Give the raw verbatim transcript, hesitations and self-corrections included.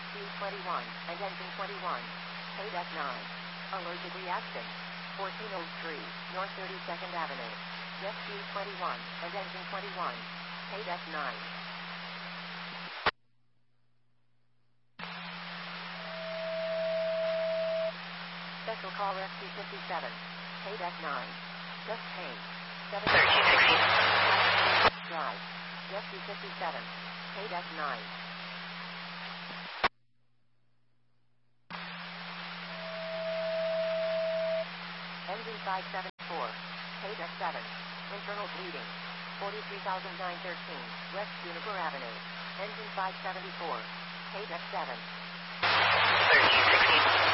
Q twenty-one, and engine twenty-one. Paid F nine. Allergic reaction. fourteen Old Street, North thirty-second Avenue. Jet Q twenty-one, and engine twenty-one. Paid F nine. Special call Rescue fifty-seven. Paid F nine. Just paid. seven thirteen sixteen. Drive. Rescue fifty-seven. Paid F nine. Engine five seventy-four. Paid F seven. Internal bleeding. forty-three thousand nine hundred thirteen. West Juniper Avenue. Engine five seventy-four. Paid F seven. thirteen sixteen.